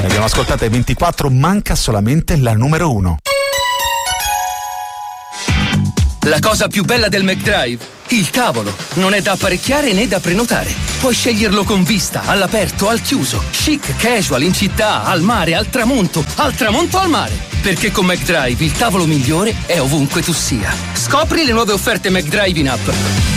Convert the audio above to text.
Ne abbiamo ascoltate 24, manca solamente la numero 1. La cosa più bella del McDrive? Il tavolo. Non è da apparecchiare né da prenotare. Puoi sceglierlo con vista, all'aperto, al chiuso, chic, casual, in città, al mare, al tramonto al mare. Perché con McDrive il tavolo migliore è ovunque tu sia. Scopri le nuove offerte McDrive in app.